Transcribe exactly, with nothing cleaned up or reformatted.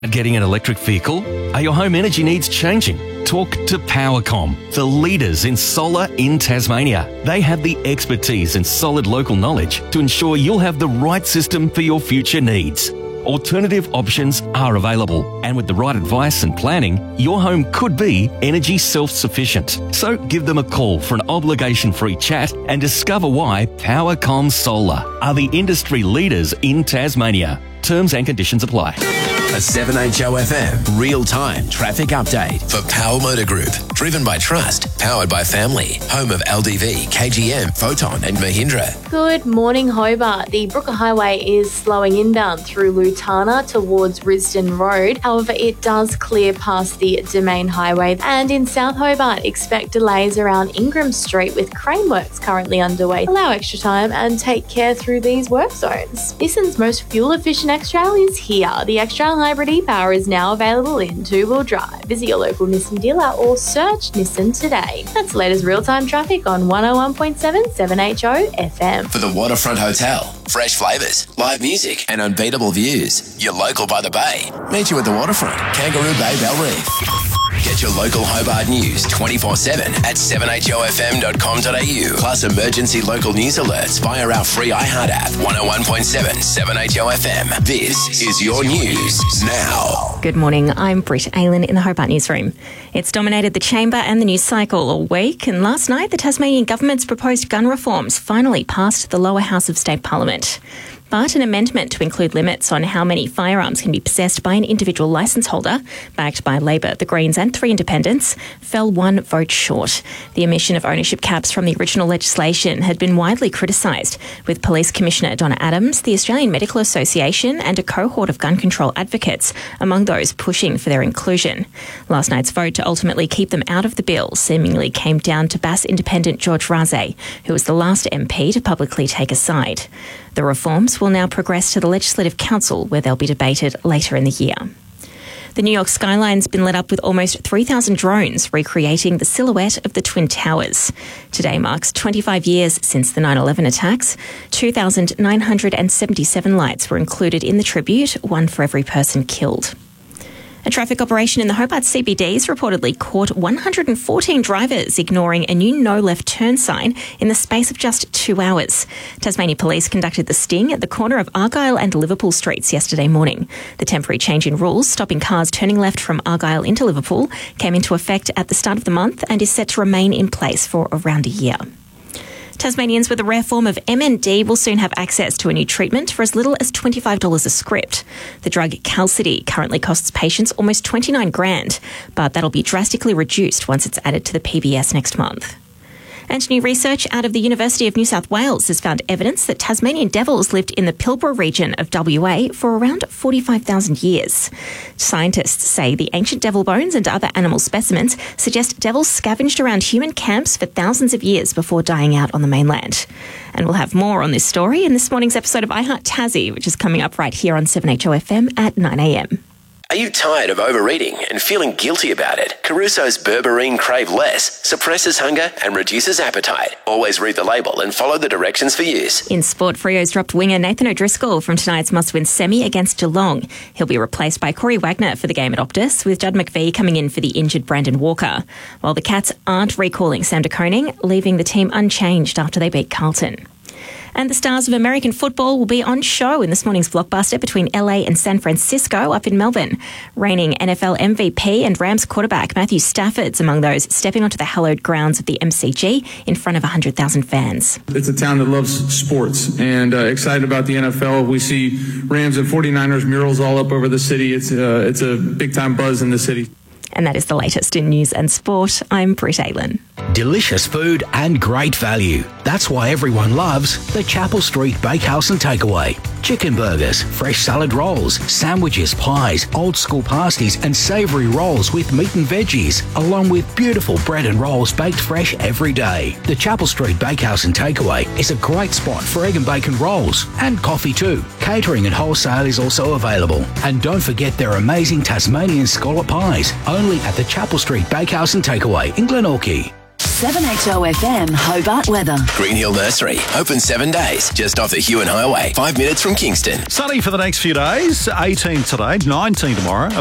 Getting an electric vehicle? Are your home energy needs changing? Talk to Powercom, the leaders in solar in Tasmania. They have the expertise and solid local knowledge to ensure you'll have the right system for your future needs. Alternative options are available, and with the right advice and planning, your home could be energy self-sufficient. So give them a call for an obligation-free chat and discover why Powercom Solar are the industry leaders in Tasmania. Terms and conditions apply. A seven H O F M real-time traffic update for Power Motor Group. Driven by trust, powered by family. Home of L D V, K G M, Photon and Mahindra. Good morning, Hobart. The Brooker Highway is slowing inbound through Lutana towards Risdon Road. However, it does clear past the Domain Highway. And in South Hobart, expect delays around Ingram Street with crane works currently underway. Allow extra time and take care through these work zones. Nissan's most fuel-efficient X-Trail is here. The X-Trail Hybrid e-Power is now available in two-wheel drive. Visit your local Nissan dealer or search Nissan today. That's the latest real-time traffic on one oh one point seven seven H O F M. For the Waterfront Hotel, fresh flavours, live music and unbeatable views. You're local by the bay. Meet you at the Waterfront, Kangaroo Bay, Bell Reef. Get your local Hobart news twenty-four seven at seven H O F M dot com dot a u. Plus emergency local news alerts via our free iHeart app. one oh one point seven seven H O F M. This is your news now. Good morning, I'm Britt Aylan in the Hobart Newsroom. It's dominated the chamber and the news cycle all week, and last night the Tasmanian government's proposed gun reforms finally passed the lower house of state parliament. But an amendment to include limits on how many firearms can be possessed by an individual licence holder, backed by Labor, the Greens and three independents, fell one vote short. The omission of ownership caps from the original legislation had been widely criticised, with Police Commissioner Donna Adams, the Australian Medical Association and a cohort of gun control advocates among those pushing for their inclusion. Last night's vote to ultimately keep them out of the bill seemingly came down to Bass independent George Raze, who was the last M P to publicly take a side. The reforms will now progress to the Legislative Council, where they'll be debated later in the year. The New York skyline's been lit up with almost three thousand drones recreating the silhouette of the Twin Towers. Today marks twenty-five years since the nine eleven attacks. two thousand nine hundred seventy-seven lights were included in the tribute, one for every person killed. A traffic operation in the Hobart C B D has reportedly caught one hundred fourteen drivers ignoring a new no left turn sign in the space of just two hours. Tasmania Police conducted the sting at the corner of Argyle and Liverpool streets yesterday morning. The temporary change in rules stopping cars turning left from Argyle into Liverpool came into effect at the start of the month and is set to remain in place for around a year. Tasmanians with a rare form of M N D will soon have access to a new treatment for as little as twenty-five dollars a script. The drug Calcity currently costs patients almost twenty-nine grand, but that'll be drastically reduced once it's added to the P B S next month. And new research out of the University of New South Wales has found evidence that Tasmanian devils lived in the Pilbara region of W A for around forty-five thousand years. Scientists say the ancient devil bones and other animal specimens suggest devils scavenged around human camps for thousands of years before dying out on the mainland. And we'll have more on this story in this morning's episode of iHeart Tassie, which is coming up right here on seven H O F M at nine a m. Are you tired of overeating and feeling guilty about it? Caruso's Berberine Crave Less suppresses hunger and reduces appetite. Always read the label and follow the directions for use. In sport, Freo's dropped winger Nathan O'Driscoll from tonight's must-win semi against Geelong. He'll be replaced by Corey Wagner for the game at Optus, with Judd McVie coming in for the injured Brandon Walker. While the Cats aren't recalling Sam de Koning, leaving the team unchanged after they beat Carlton. And the stars of American football will be on show in this morning's blockbuster between L A and San Francisco up in Melbourne. Reigning N F L M V P and Rams quarterback Matthew Stafford's among those stepping onto the hallowed grounds of the M C G in front of one hundred thousand fans. It's a town that loves sports and uh, excited about the N F L. We see Rams and forty-niners murals all up over the city. It's, uh, it's a big-time buzz in the city. And that is the latest in news and sport. I'm Britt Aylan. Delicious food and great value. That's why everyone loves the Chapel Street Bakehouse and Takeaway. Chicken burgers, fresh salad rolls, sandwiches, pies, old school pasties and savoury rolls with meat and veggies, along with beautiful bread and rolls baked fresh every day. The Chapel Street Bakehouse and Takeaway is a great spot for egg and bacon rolls and coffee too. Catering and wholesale is also available. And don't forget their amazing Tasmanian scallop pies, only at the Chapel Street Bakehouse and Takeaway in Glenorchy. seven H O F M Hobart weather. Green Hill Nursery, open seven days, just off the Hewan Highway, five minutes from Kingston. Sunny for the next few days, eighteen today, nineteen tomorrow.